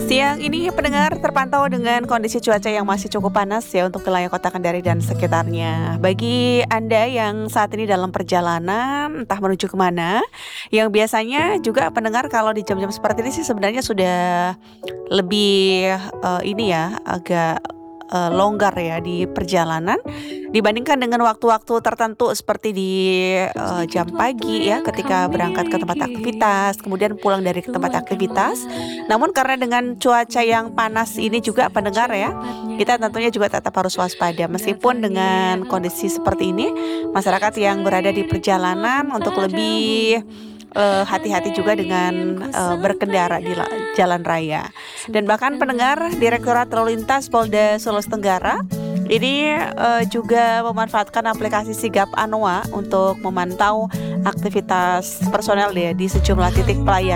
Siang ini pendengar terpantau dengan kondisi cuaca yang masih cukup panas ya untuk wilayah Kota Kendari dan sekitarnya. Bagi Anda yang saat ini dalam perjalanan entah menuju kemana, yang biasanya juga pendengar kalau di jam-jam seperti ini sih sebenarnya sudah lebih ini ya agak longgar ya di perjalanan dibandingkan dengan waktu-waktu tertentu seperti di jam pagi ya ketika berangkat ke tempat aktivitas, kemudian pulang dari tempat aktivitas. Namun karena dengan cuaca yang panas ini juga pendengar ya, kita tentunya juga tetap harus waspada meskipun dengan kondisi seperti ini, masyarakat yang berada di perjalanan untuk lebih hati-hati juga dengan berkendara di jalan raya. Dan bahkan pendengar Direktorat Lalu Lintas Polda Sulawesi Tenggara ini juga memanfaatkan aplikasi Sigap Anoa untuk memantau aktivitas personel ya di sejumlah titik pelayanan